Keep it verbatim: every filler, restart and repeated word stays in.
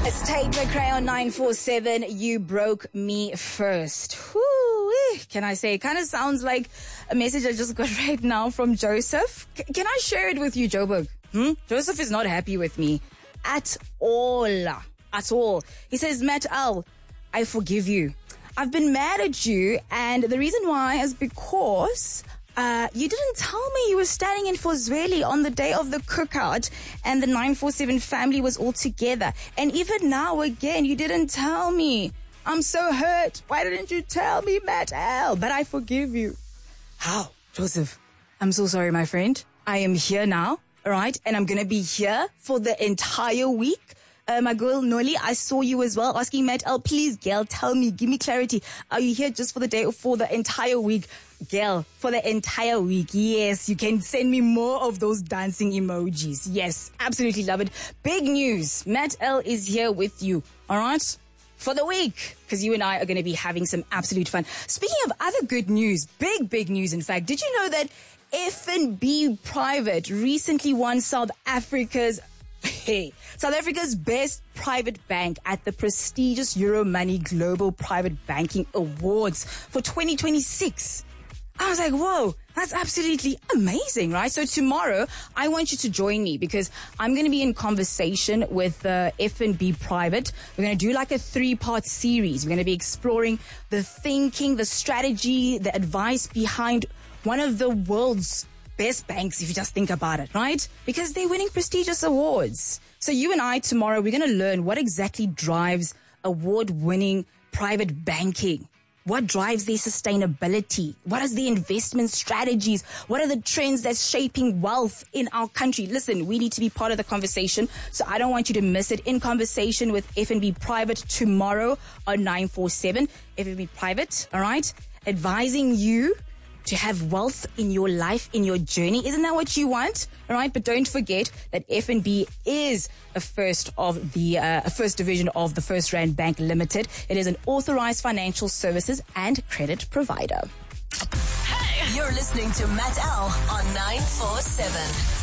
It's Tate McRae on nine four seven. You broke me first. Whew, can I say? It kind of sounds like a message I just got right now from Joseph. C- can I share it with you, Joburg? Hmm? Joseph is not happy with me at all. At all. He says, Matt Al, I forgive you. I've been mad at you, and the reason why is because Uh, you didn't tell me you were standing in for Zweli on the day of the cookout and the nine four seven family was all together. And even now again, you didn't tell me. I'm so hurt. Why didn't you tell me, Matt Al? But I forgive you. How? Joseph, I'm so sorry, my friend. I am here now, all right? And I'm going to be here for the entire week. Uh, my girl Noli, I saw you as well asking Matt Al, please, girl, tell me, give me clarity. Are you here just for the day or for the entire week? Girl, for the entire week. Yes, you can send me more of those dancing emojis. Yes, absolutely love it. Big news. Matt Al is here with you. All right? For the week. Because you and I are going to be having some absolute fun. Speaking of other good news, big, big news, in fact. Did you know that F N B Private recently won South Africa's Hey, South Africa's best private bank at the prestigious Euromoney Global Private Banking Awards for twenty twenty-six. I was like, whoa, that's absolutely amazing, right? So tomorrow, I want you to join me because I'm going to be in conversation with uh, F N B Private. We're going to do like a three-part series. We're going to be exploring the thinking, the strategy, the advice behind one of the world's best banks, if you just think about it, right? Because they're winning prestigious awards. So you and I tomorrow, we're going to learn what exactly drives award-winning private banking. What drives their sustainability? What is the investment strategies? What are the trends that's shaping wealth in our country? Listen, we need to be part of the conversation, so I don't want you to miss it. In conversation with F N B Private tomorrow on nine four seven. F N B Private, all right? Advising you to have wealth in your life, in your journey. Isn't that what you want? All right. But don't forget that F N B is a first of the, uh, a first division of the First Rand Bank Limited. It is an authorized financial services and credit provider. Hey! You're listening to Matt Al on nine four seven.